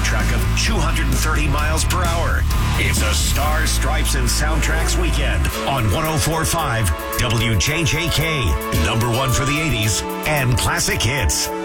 soundtrack of 230 miles per hour. It's a Stars, Stripes, and Soundtracks weekend on 104.5 WJJK. Number one for the 80s and classic hits.